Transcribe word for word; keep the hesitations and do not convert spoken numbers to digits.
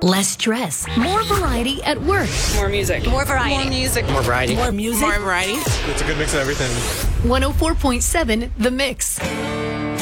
Less stress. More variety at work. More music. More variety. More music. More variety. More music. More variety. It's a good mix of everything. one oh four point seven The Mix.